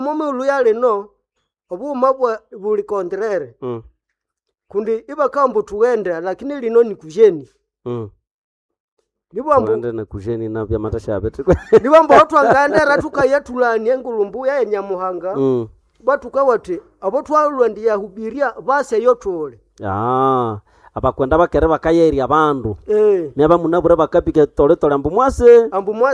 Mume uluyale no obuma buli kontrere. Kundi iba kambu tuende lakini lino ni kujeni. Tuende na kujeni na vya matashabe. Nibambo watu angandera tukayatulani engulumbu ya Nyamuhanga. Batukawate abo twalwendi ya hubiria base yotole. Abakwenda bakere bakayeri abandu. Niaba munabura bakapike tole ambu mwase.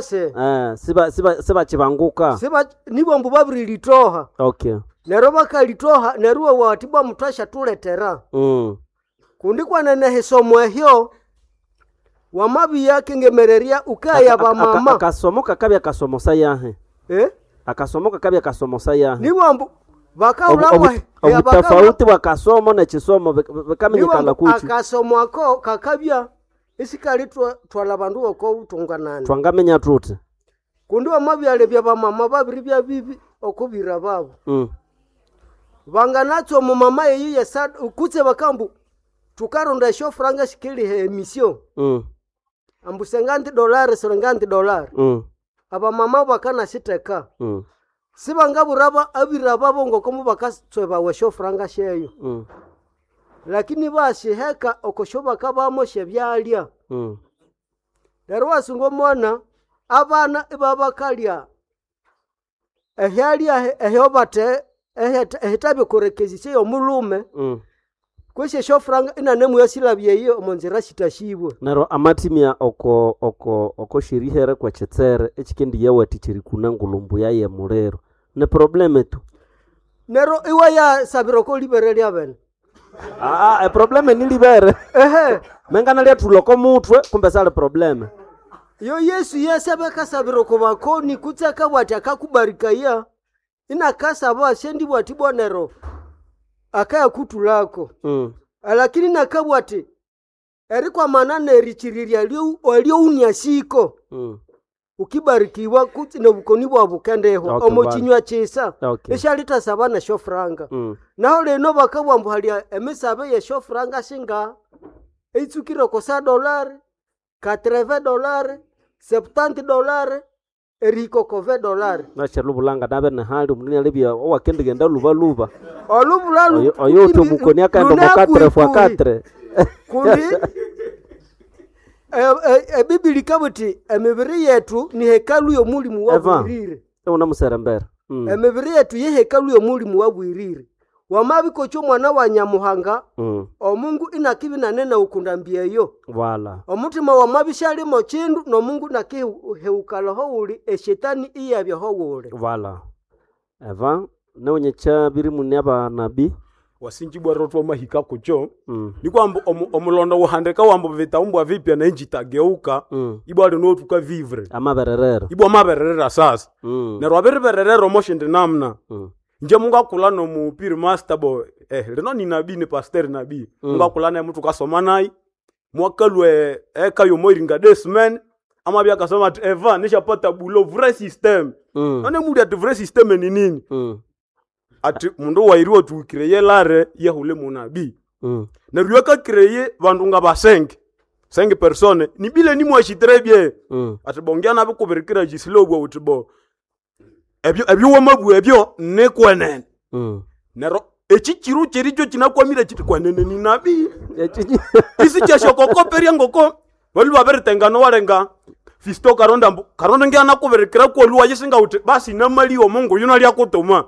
Siba chibanguka. Nibo mbu babiri litoha. Okay. Nero bakalitoha neruwa watibwa mutasha tuletera. Kundi kwa nene hesomo ehyo wamabi yake ngemereria ukaya ba mama. Akasomoka kabya kasomosa yahe. Akasomoka kabya kasomosa yahe. Nibo mbu bakaulawa ya tofauti wakasomo na chisomo bekamenyekana kuti. Akasomo ako kakabya isikali twala bandu oko utunganana. Twangamenya tute. Kundi wamabi alebya ba mama babiri bya bibi okubira babo. Vanganacho mu mama yeyi yesad ukutse bakambu tukaronda sho franga shikili he emission. Ambu $50 $70. Aba mama bakana siteka. Sibanga buraba abiraba bongo komu bakasweba we sho franga sheyo. Lakini bashi heka okoshoba kabamo shebyalya. Darwa sungo mwana abana ibaba kalya. Ehyalya ehobate ehitabe korekezise yo mulume. Kweshe shofranga inanemu yasilabye iyo omonzira shitashibwe. Naro amatimia oko shirihere kwa chetsere ekikendi yawe tichiri kuna ngulumbu ya ye mulero. Ne probleme tu. Nero iwa ya sabiroko libere lyabene. Probleme ni libere. Mengana lya tuloko mutwe kumbe sale probleme. Yo Yesu yesabeka sabiroko bako ni kutsaka wati akakubarika ya. Ina kasa ba sendi wati bonero. Akaya kutulako. Lakini nakabwati erikwa manane richiriria lyo unyashiko. Ukibarikiwa kuti no bukoni bwa bukendeho omochinywa chisa. Eshalita sabana shofranga. Naho leno bakabwambu hali emisabe ye shofranga singa itsukiro ko $100, $80, $70. Eriko ko $20. Na chelubulanga dabe na hali munene lebya owakende genda luba. Olubulalu. Oyo to mukoni akaenda mo 4x4. Kundi Biblia kabuti emibiri yetu ni hekalu yo mulimu wa bwirire. Una muserembera. Emibiri yetu ye hekalu yo mulimu wa bwirire. Wamabiko cyo mwana wa Nyamuhanga. Omungu inakibi nanena ukundambia yo. Wala. Omutima wa mabishali mo chindu no Mungu nakiheukalo houli eshetani iyabyo howole. Wala. Eva neonyecha biri munyaba nabi wasinjibwa rotwa mahika kucho ni kwamba omulondo wohandeka wambo vitaumbwa vipya na njitageuka ibwali no tuka vivre amabererero ibwa mabererera sasa na rwabererero moshende namna nje mungu akula no mupiri master bo lino ni nabii ni pastor nabii mungu akula na mtu kasoma nai mwakalwe kayo moiringa desmen ama bya kasoma ati Eva nishapata bulo vrai system none mudi ati vrai system ni nini ati mundu wairiwa tu créer lare ya hule munabii na riweka créer bandu nga ba 5 personnes ni bile ni mwashi très bien ati bongya na bikuberikira jisilobwa utibo ebyo wamabu ebyo ne kwenene nero echichiru chericho chinakwamira chiti kwenene ni nabii isi chashoko peria ngoko wali baberitengano walenga fisto karonda ngia nakuberekera ko luwa yesinga uti basi namali o Mungu yuna lya kutoma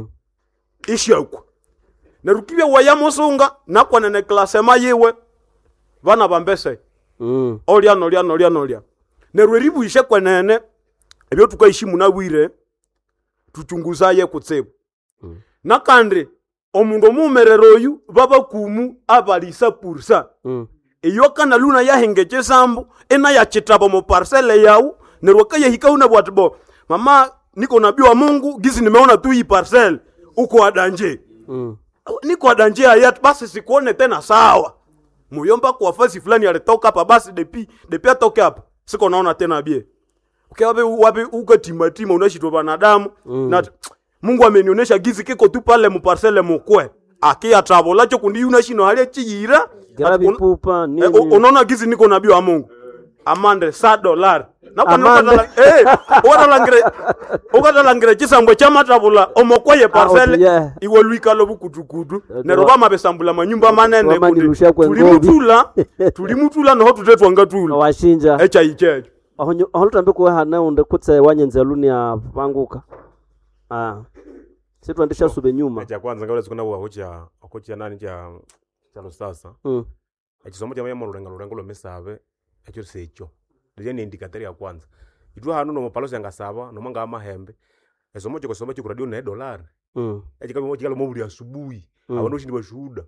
ishakwa nerukibye wayamusunga nakwanene klasema yewe bana bambese olya nerweribu ishe kwenene ebyo tukaishi munabwire tuchunguzaye kutsibu nakandi omundu mumerero oyu baba kumu abalisa pursa iyo kana luna yahengeche sambu ena ya chitabo mo parcelle yau nerwaka yahika una bwatbo mama niko nabii wa Mungu gizi nimeona tu hii parcelle uko adanje niko adanje ayat basi sikuone tena sawa muyomba kwa fasi fulani alitoka hapa basi depi atoke hapa siko naona tena bie wapi uko timatima unashitwa banadamu na Mungu amenionyesha gizi kiko tu pale mu parcelle mukwe akia trabo lacho kundi unashino hali chiyira pupa nini unaona gizi niko nabii wa Mungu amande $100 ukatalangire chisambo cha matavula omokwaye parcele iwe lwikalo bukutukutu nero bamabesambula manyumba manene tulimutula noho tutetwanga tula washinja echa ichecho aho tambe ko hana unde kutse wanyenze lunia vanguka situ andisha sube nyuma cha kwanza ngaweza kuna wakocha nani cha sasa ekisomo kya mayamo lurenga lo mesabe ekyo secho ndiye ni indicator ya kwanza itwa hanu no mapalosi yangasaba no manga amahembe esomo kyo somo kyo radio na dollar ekikabo kikalo mobuli asubuhi abantu shindi bashuda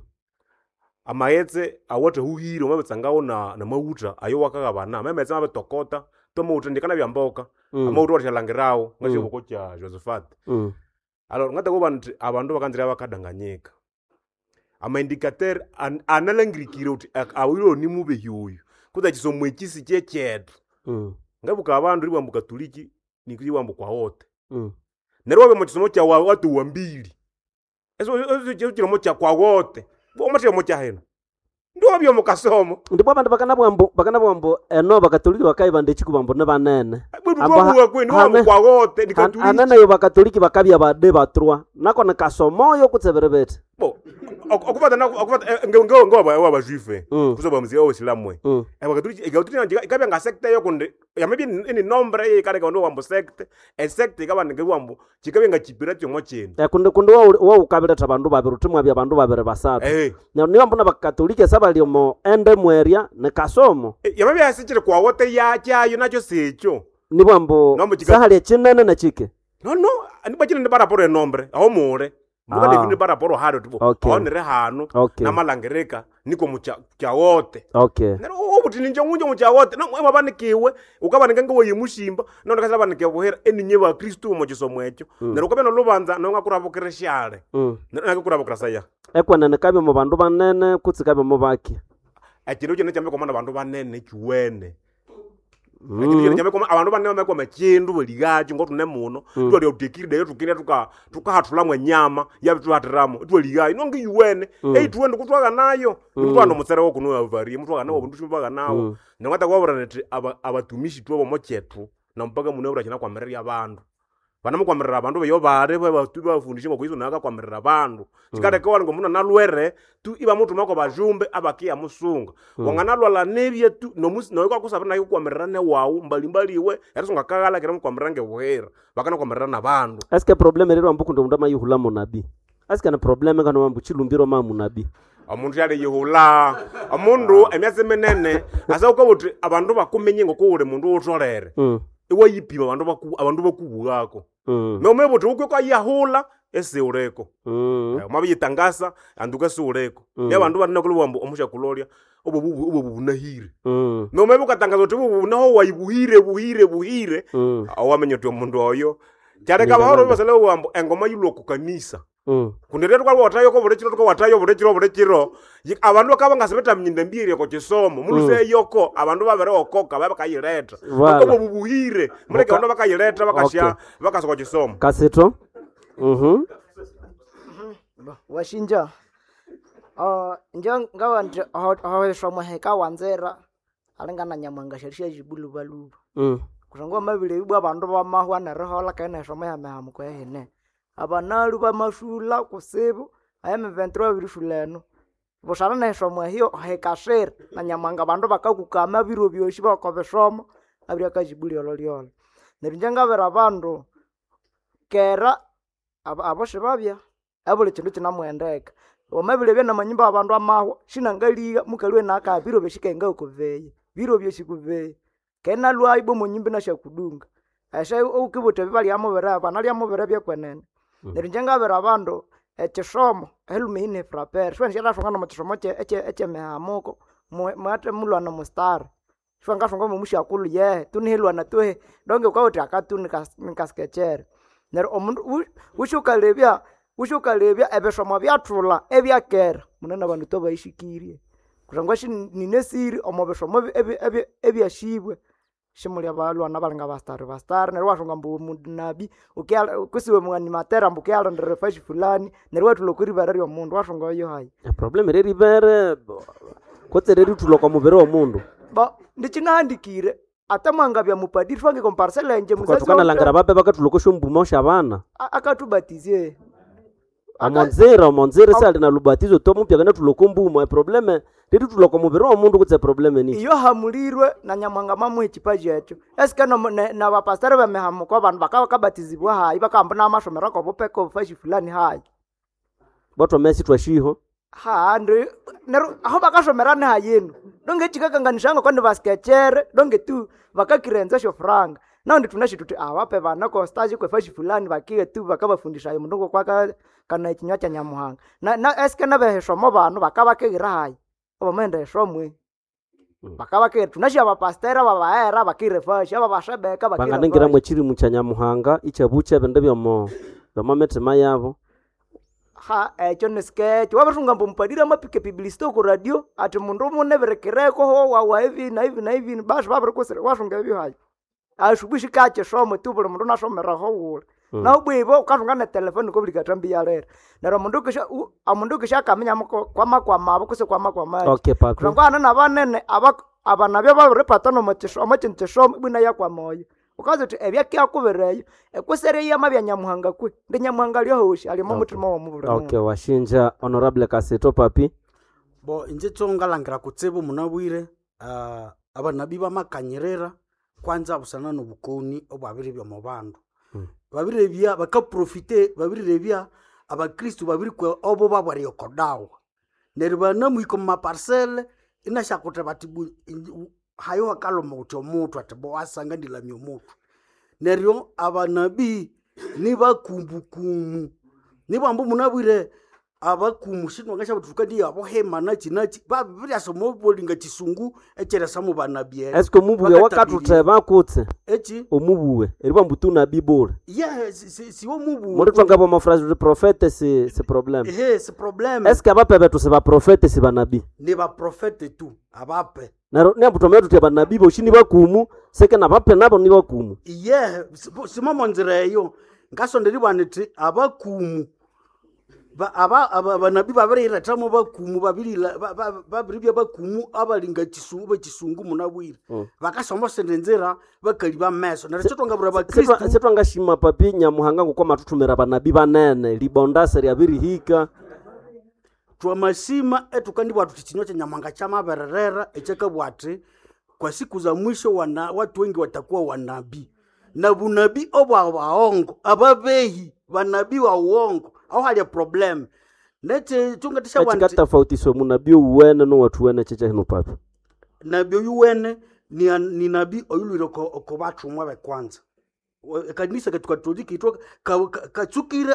amayetse awote huhiro mabetsangawo na mauta ayo wakaka bana memetsa mabetokota tomo utendekana byamboka amauta watalangirawo ngashyo kocha Josephat alors ngata ko abantu bakanzira bakadanganyeka ama indicator analangirikira uti awiro ni mube yoyo kuza kisomwe kisi chechetu ngabuka abantu ribambu katoliki nikuri wambu kwa wote nerwabe mu kisomo kya watu wambili eso kisomo kya kwa wote bomate mu cyaheno ndo byo mu kasomo ndipo abantu bakanabwambo eno bakatoliki bakayibande chikubambo ne banene abo kwini wambu kwa wote nikatoliki anana yo bakatoliki bakabya bade batrwa nako na kasomo yo kutseberebete okupata ngoba wabajuife kuzoba muzika wesilamwe bakatoliki ikatoliki ikabya nga sector yo kunde yamebi ini nombre ye kale kondo wambo sector sector ikaba ngewambo kikabya nga chipirati mo chene kunde wa ukabira abantu babiri timwa bya abantu babiri basatu niyo mbona bakatoliki sabali mo ende mweria ne kasomo yamebi asichire kwa wote yacho nacho secho nibwambo sahali chinene na chike no anibachine ne baraporo nombre aho mure muka define baraporo haro tipo onere hano na malangereka niko mucha wote nero obuti ninje munje mucha wote no mwe mabanikiwe ukabanike ngo yimushimba no ndakasaba nikebuhera eninye ba Kristo mu kisomo echo nero ukabena lubanza no ngakurabukire shale nero ngakurabukira saya ekwana nekabe mu bandu banene kutsikabe mu baki akiro kene cyambe komanda bandu banene kiwene akiro cyambe komanda abantu banene bameko machindu boligaje ngo tune muno twali utekiride yo tukine tukahatula mwe nyama yabitu hatiramo twaligaye no ngiwene twende kutwaga nayo mutwano mutsere wo kuno yavari mutwaga nawo bundu shimbaga nawo ngata kwabura neti abatumishi twa bomo chetu na mpaka munebura kina kwa mereri abantu bana mukwamerera abantu beyo bare bafundishe ngo kwizo naka kwamerera abantu chikade kwa ngo muna nalwere tu iba mutu mako bajumbe abakia musunga wanganalwala nebye tu no musi no kwa kusabana nayo kwamerera ne wawu mbali iwe yarisonga kagala kira mukwamerera ngewera bakana kwamerera nabantu eske problem rero ambuku ndo ndama yuhula munabi eske na problem ngano mambu chilumbiro ma munabi amuntu yale yuhula amundu emyase menene asa ukabuti abantu bakumenye ngo kuure mundu utolere iwe yipima abantu bakubugako nome bote ukwe kwa yahula ese ureko mabi yitangasa anduka se ureko ne abantu barina kulubambo omusha kuloria obo bunahire nome bukatangaza uti bubu naho wayibuhire awamenye to mundu oyo cyareka bahoro basale wambo engoma yulo ku kanisa kunderero kwa watayo ko burechiro abantu akaba ngasebeta mnyinde mbiri ko kisomo muluse yoko abantu babere okoka babakayireta ko bubuhire muleke abantu bakayireta bakashya bakasoko kisomo kaseto washinja ngawa nje ahawesha maheka wanzera alingana nyamanga sherisha jibulu balu kusangwa mabile ibwa abantu bamahwa na rohola kana shoma ya mahamu kwa hene abanalu bamashula kusibu ayame 23 birishuleno boshana na shoma hiyo hekasher na nyamanga abantu bakakukama biro byoshi bakobeshoma abiri akajibuli ololiolo nebinjanga bera abantu kera aboshe babya abule kintu kinamwendeka omabile bya namanyimba abantu amahwa shinangaliga mukalwe naka biro beshikenga ukuveye biro byoshikuveye kena lwa ibo munyimbi na shakudunga asha ukibote bibali amobera abanali amobera byakwenene nerinjenga bera abantu ekishomo helumine fraper shwenjela shongana mutishomo eche mehamoko mwate mulwana mustar shwanga shonga mushakulu ye tunihilwana tuhe donge kwa uti akatuni nikaskechere nero omundu ushukalebya ebeshomo byatula ebyakera munana abantu tobayishikirie kusangwa ninesiri omobeshomo ebyashibwe shimuli abalwana balinga bastar nerwa shonga mbu munabi kusiwe mwani matera mbu kyala ndere fashi fulani nerwa tulokuri barari omundu washonga yo hayi problem reri bere kotsereri tuloko mubere omundu ba ndichinandikire atamwanga bya mupadiri twange komparsela nje muzazi tukana langara bape bakatulokosha mbumosha bana akatubatizie omonzere sali na lubatizo to mupya kana tulokombumo probleme leti tuloko mubiri wa mundu kutse probleme ni iyo hamulirwe na nyamwanga mamu echipaji yetu esika na bapastari bamehamuka abantu bakabatizibwa hayi bakambona amashomero ko bopeko fashi fulani hayi boto mesi twashiho ndi aho bakashomerane hayenu donge chikakanganishanga kwani baskechere donge tu bakakirenza sho franga nao ndi tunashi tuti awape bana ko stage kwa fashi fulani bakiye tu bakabafundisha yo mundu kwaka kana ikinywa cha nyamuhanga na eske na behesho mo bantu bakabakegira hayi obamende shomwe bakabake tunashi abapastera babaera bakire fashi ababashebeka bakire banganengira mwe chiri mucha nyamuhanga ichabucha bende byomo bamametema yabo echo neskecho wabatunga mpadira mapike publicito ku radio ati mundu mune berekereko ho wa hivi na hivi na hivi bash babarekosere washunga hivyo hayi ashubishi kache shomo tu bule mundu nashomera ho wula na ubwibo ukatunga na telefoni ko blikatambia ya rere nero mundu kisha kamenya kwa mabo kuse kwa maji okay papi ngwana na banene abana byo babarepatano matisho amachintisho bina yakwa moyo ukaza uti ebya kubereyo ekwesere yamabya nyamuhanga kwe ndi nyamuhanga lyo hoshi ali mu mutima wa mubura okay washinja honorable Kaseto papi bo inje tsongalangira kutsebo munabwire abanabi bamakanyerera kwanza busana nobukoni obwabiri byo mubandu babiri bya bakaprofite babiri bya abakristo babiri kwe obo babwari yokodawa neribana mwiko mu parcelle inashakote batibu hayo wakaloma kuti omuntu atibo wasanga ndilamya omuntu neryo abanabi nibakumbukumu nibambo munabwire abakumu shino ngasha butuka ndi abo hema nachi babiri asomo bolinga chisungu echeresa mu banabi esko mubuwe wakatuteba kutse echi omubuwe eriba mbutuna bibole si wo mubuwe muri twangabo mafrazi de prophète c'est problème c'est problème eske abape betu se ba prophète si banabi ni ba prophète tu abape naro ne butomera tuti banabi bo shini bakumu seke na bape nabo ni bakumu simomo nzireyo ngasonderi baneti abakumu abanabi babirira tamo bakumu babiri bya bakumu abalinga chisungu munabwire bakasoma sendenzera bakali ba meso nare chotongabura bakristo setwangashima papi nyamuhanga ngoko matutumira banabi banene libondase lyabiri hika twamashima etukandi bwatu tichinywa cha nyamanga cha mabererera echekabwate kwa siku za mwisho watu wengi watakuwa wanabii na bunabii obwa waongo ababehi banabii wa uongo au hali problem nete tungatisha wanti chika tofautisho munabii uwene no watu wene checha hino papi nabii uwene ni nabii oyuliro ko batu mwa kwanza kanisa katukatoliki itoka kachukire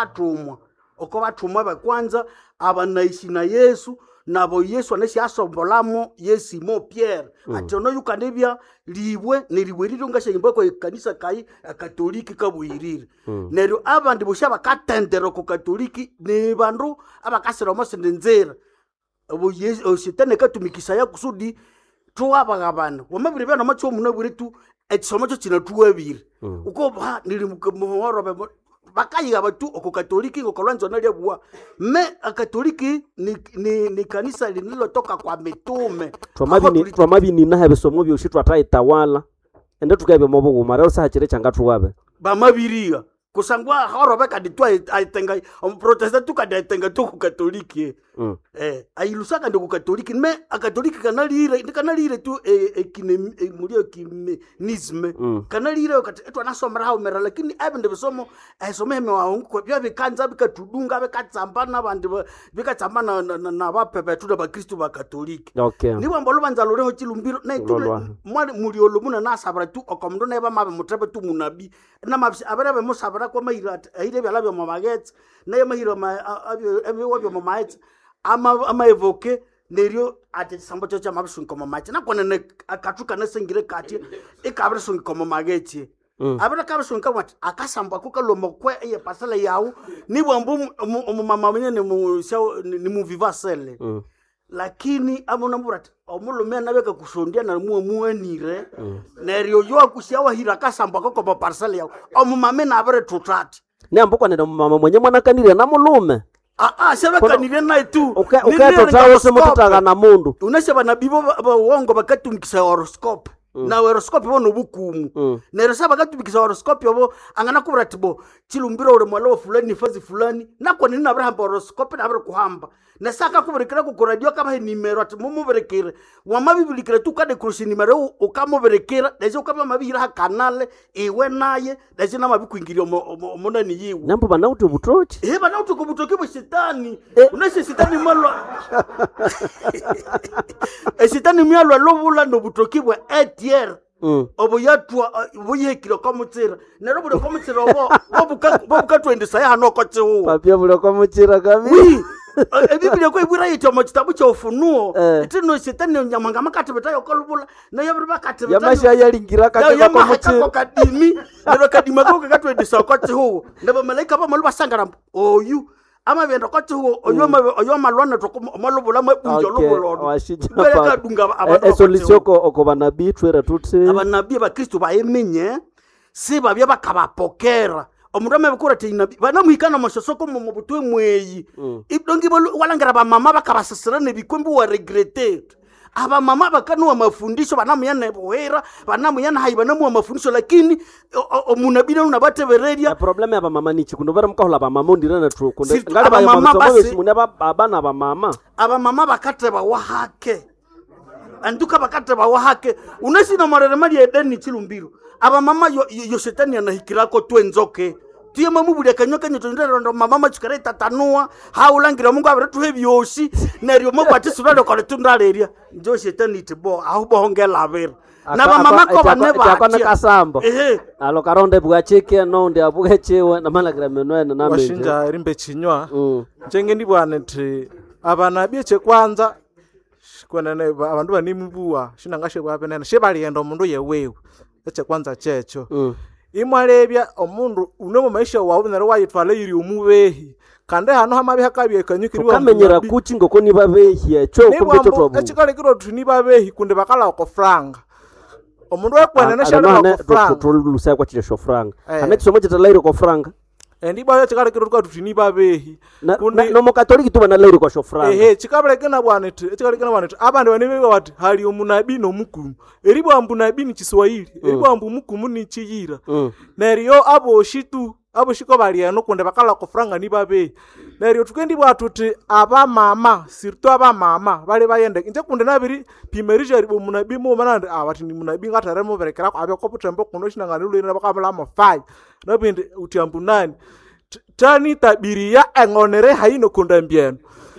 okobatumwa bakwanza abanaishi na Yesu nabo Yesu anashi asombolamo Yesu mo Pierre atono yukanebya libwe nilibweriro ngashayimba ko kanisa kai katoliki kabuyirire neryo abandi bushaba katendero ko katoliki ne bandu abakasira mo sendenzera abo Yesu shetane katumikisa ya kusudi twabagabana wamabire bana macho munabure tu ekisomo cyo kinatuwabire uko ba nilimuhorobe bakayiga batu oko katoliki ngokolwanzo nalebwa me akatoliki ni kanisa linilotoka kwa mitume twamabi nina habesomo byo shitwa taitawala ende tukabe mobo mara usa hachire changatu wabe bamabiriga kusangwa horobe kaditwa aitenga protestant tukadaitenga tuku katoliki ayilusaka ndo katoliki me akatoliki kanalire tu mulio kinisme kanalire etu anasomera ha umera lakini abende besomo ayisome heme waongo kwa bya bikanza bikatudunga bikatsambana abantu bikatsambana na bapepe tu ba Kristo ba katoliki nibo mbolo banzalo reho chilumbiro na itu mwali muliolo muna nasabra tu okomndo neba mabe mutebe tu munabi na mabisi abere musabra kwa mahira ahire byalabyo mu magets na yamahira ebe wabyo mu magets ama evoke neryo ate sambo cha mabishunko mu magets na kona akatuka na sengire kati ekabirishunko mu magets abira kabishunka wat akasamba kukalombo kwe ye pasala yawo nibo mbu mama mwenye ni mu vivasele lakini amunambura omulume nabeka kusondia na muenire neryo yo akushawa hira kasamba koko ba parcel yawo omumame nabere tutati nembo kwa nenda mama mwenye mwana kanire na mulume sebeka nire na tu ukatotawo se mututaga na mundu unashe bana bibo wongo bakatumkisa horoscope na horoscope bono bukumu nero saba katubikisa horoscope obo angana kubra tibo chilumbiro ule mwalo fulani fazi fulani nako nini nabra hamba horoscope nabra kuhamba na saka kuberekera ku radio kama nimero ati mumu berekere wa mabibilikira tukade kurushi nimero ukamo berekera deje kama mabihira ha kanale iwe naye deje na mabikuingiria omona ni yiwe nambo banauti butochi banauti ku butoki bo shetani unase shetani malwa shetani myalwa lobula no butoki bwa etier obo yatwa boyekiro komutsira nero bule komutsira obo bobuka 20 saya hano ko tsewo papia bule komutsira kabi Biblia kwa ibura yito mu kitabu cya Ufunuo itino shetani nyamanga makati betayo kolubula na yabiri bakati betayo yamasha yalingira kati ko kadimi nero kadima ko katwe disakoti ho ndaba malaika ba maluba sangara oyu ama benda kwati ho oyo malwana to malubula mabunjo lobolodo washija pa solution ko banabi twera tutse abanabi ba Kristo ba emenye siba bya bakabapokera omundu amebikura tinabi banamuhikana mashosoko mu butwe mweyi ibdongi walangera ba mama bakabasasirane bikwembi wa regretted aba mama bakanwa mafundisho banamuyana bohera banamuyana haibanamu mafundisho lakini omunabina unabatebereria problem ya ba mama ni chikundo bara mkahola ba mama ndirana tu kunde ngale ba mama basi munaba babana ba mama aba mama bakate ba wahake anduka bakate ba wahake unasi na marere mali edeni chilumbiro aba mama yo shetani anahikirako twenzoke tiye mamu buli kanyoka nyotondera ndo mama chikare tatanua haulangira Mungu aberetu hebyoshi neryo mubati surado kale tundaleria njo shetani tibo ahubongela abera na ba mama ko baneba yakona kasambo alo karonde bwacheke no ndi abugechewe na malagira menwene na menje washinja rimbe chinywa njenge ndi bwana nti abana byeche kwanza kwenene abantu banimbuwa shinangashe bwapenene shebalienda omundu yewewe eche kwanza checho imwarebya omundu uno mu maisha wawe nero wayitwala yiri umubehi kande hano hamabi hakabye kanyukiri wa kamenyera kuchi ngoko ni babehi echo kumbeto twabu echikale kiro tuni babehi kunde bakala ko franga omundu ekwenene shalo ko franga tulusa kwa chile franga anekisomo chitalairo ko franga ndi bayo chikale kiro kwa tuni babehi kunde no mo katoliki tuba na lairo kwa franga chikabale kena bwanete chikale kena bwanete abandi banebe bati hali omunabi no mukumu eribo ambu nabi ni Kiswahili eribo ambu mukumu ni chiyira neriyo abo shitu abo shiko bali no kunde bakala ko franga ni babe neriyo tukendi bwatuti aba mama sirto aba mama bale bayende nje kunde nabiri pimerije eribo munabi mo manande abati ni munabi ngatare mo berekera abe ko putembo kuno shinangani lulina bakabala mo 5 nabindi uti ambu nani tani tabiria engonere haino kunda mbieno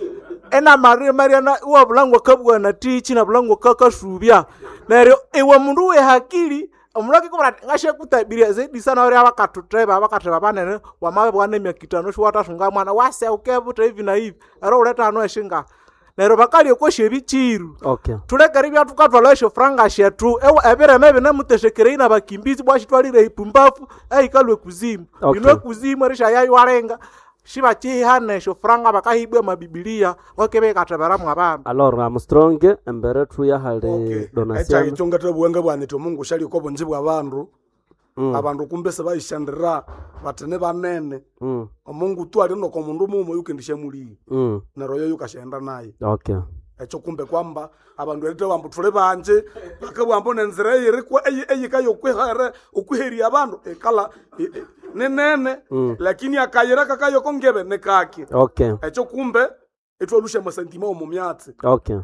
ena mariana uwa bulangwa kabwa na tichi na bulangwa kakashubya neryo ewa mundu we hakili omulaki kubara ngashe kutabiria zaidi sana ore abakatuteba banene wamabe bwane myakitano shwata shunga mwana wase ukebuta hivi na hivi ero uleta ano eshinga neryo bakali ko shebichiru tulekari bya tukatwala sho franga shetu ewa ebere mebe na muteshekere ina bakimbizi bwashitwalire ipumbafu aikalwe kuzimu inwe kuzimu risha yayi warenga shiba chihane sho franga bakahibwe mabibilia okebe katebera mwabana alors Armstrong embere tu ya hale donation echa ichonga tebwenga bwane to Mungu shali ko bonzibwa abantu abantu kumbe se bayishandira batene banene Mungu tu ali no ko mundu mumo yukendishe muri na royo yukashenda naye echo kumbe kwamba abantu elete bambu tule banje bakabwambo nenzira yiri kwa eyikayo kwehare ukuheri abantu ekala nenene lakini akayira kakayo kongebe nekaki echo kumbe etwalusha masentima omu myatsi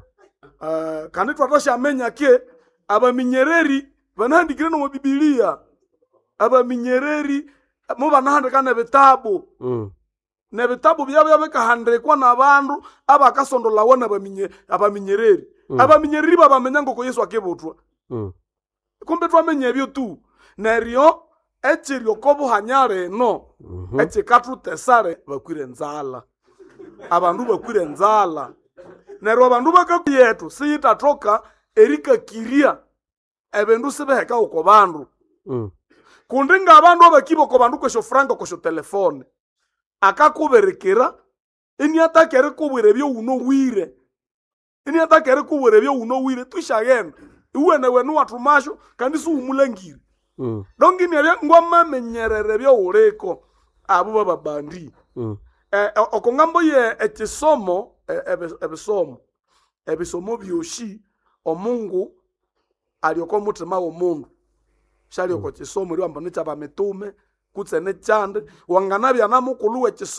kandi twatosha amenya ke abaminyereri banandikire no mu Biblia abaminyereri mu banahandikana bitabu ne bitabu byabo bikahandikwa nabandu abakasondola wana abaminyereri abaminyereri babamenya ngoko Yesu akebotwa kumbe twamenya byo tu neryo echirio kobo hanyare no echikatu tesare bakwire nzala abandu bakwire nzala neryo abandu bakayetu siyitatoka erika kiria ebendu sebeheka uko bandu kundinga abandu abakibo ko bandu kwesho franga kwesho telefone akakuberekera ini atakere kubwire byo uno wire ini atakere kubwire byo uno wire tushagenda uwene wenu watumasho kandi su umulangire dongi nere ngoma menyerere byo ureko abo babandi okongambo ye ekisomo ebisomo byoshi omungu alioko mutima w'omundu shalioko chisomo liwamba nicha bametume kutsene chande wanganabya namukulu w'echisomo